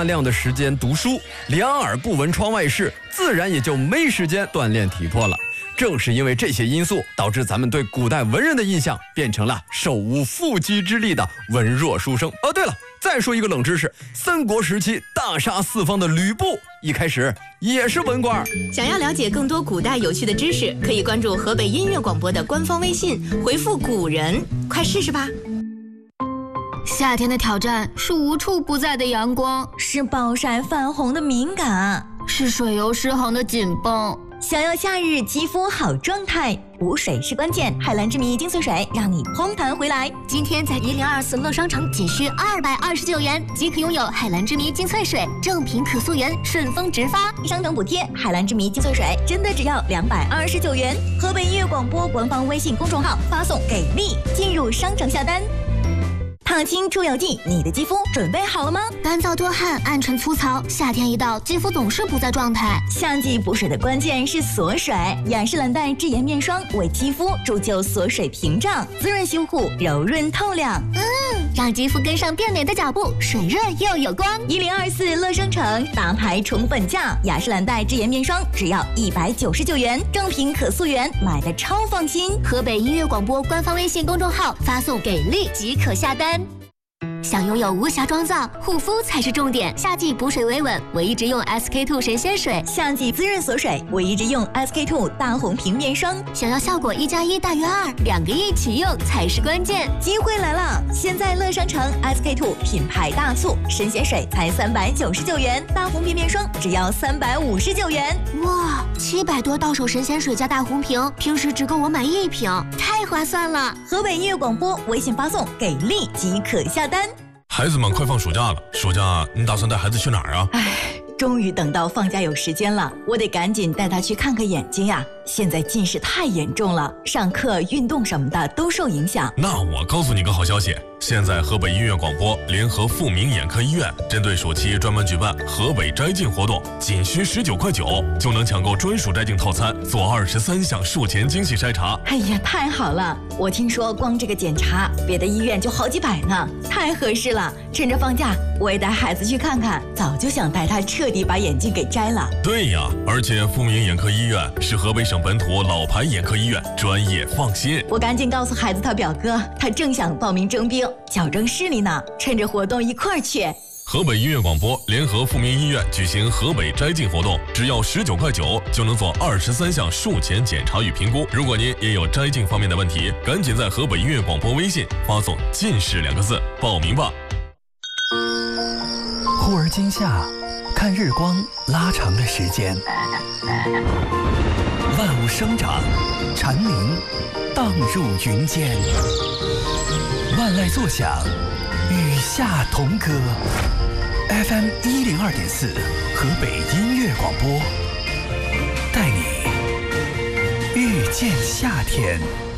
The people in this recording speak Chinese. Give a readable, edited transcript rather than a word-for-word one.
量的时间读书，两耳不闻窗外事，自然也就没时间锻炼体魄了。正是因为这些因素，导致咱们对古代文人的印象变成了手无缚鸡之力的文弱书生。对了，再说一个冷知识，三国时期大杀四方的吕布一开始也是文官。 想要了解更多古代有趣的知识，可以关注河北音乐广播的官方微信，回复古人，快试试吧。 夏天的挑战是无处不在的阳光， 是暴晒泛红的敏感， 是水油失衡的紧绷。 想要夏日肌肤好状态，补水是关键。海蓝之谜精粹水让你嘭弹回来。 今天在1024乐商城仅需229元即可拥有海蓝之谜精粹水，正品可溯源，顺丰直发， 商城补贴。海蓝之谜精粹水真的只要229元。河北音乐广播官方微信公众号发送给力，进入商城下单。烫青出油剂，你的肌肤准备好了吗？ 干燥多汗、暗沉粗糙，夏天一到，肌肤总是不在状态。 夏季补水的关键是锁水，雅诗兰黛智颜面霜为肌肤铸就锁水屏障，滋润修护，柔润透亮。 让肌肤跟上变美的脚步，水润又有光。 1024乐商城大牌宠粉价，雅诗兰黛智颜面霜只要199元，正品可溯源，买的超放心。 河北音乐广播官方微信公众号发送给力即可下单。想拥有无瑕妆造，护肤才是重点。夏季补水维稳，我一直用 SK2 神仙水； 夏季滋润锁水，我一直用 SK2 大红瓶面霜。 想要效果1+1大于2，两个一起用才是关键。 机会来了！现在乐商城 SK2 品牌大促，神仙水才399元，大红瓶面霜只要359元。 哇，700多到手神仙水加大红瓶，平时只够我买1瓶，太划算了！ 河北音乐广播微信发送给力即可下单。 孩子们快放暑假了，暑假你打算带孩子去哪儿啊？ 终于等到放假有时间了，我得赶紧带他去看看眼睛呀！现在近视太严重了，上课、运动什么的都受影响。 那我告诉你个好消息，现在河北音乐广播联合富民眼科医院，针对暑期专门举办河北摘镜活动，仅需19.9块就能抢购专属摘镜套餐，做23项术前精细筛查。 哎呀，太好了！我听说光这个检查，别的医院就好几百呢，太合适了。趁着放假，我也带孩子去看看，早就想带他彻底把眼镜给摘了。 对呀，而且富民眼科医院是河北省本土老牌眼科医院，专业放心。 我赶紧告诉孩子他表哥，他正想报名征兵，矫正视力呢，趁着活动一块儿去。 河北音乐广播联合富民医院举行河北摘镜活动，只要19.9块就能做23项术前检查与评估。如果您也有摘镜方面的问题，赶紧在河北音乐广播微信发送“近视”2个字报名吧。 忽而今夏，看日光拉长的时间，万物生长，蝉鸣荡入云间，万籁作响，与夏同歌。FM 102.4，河北音乐广播，带你遇见夏天。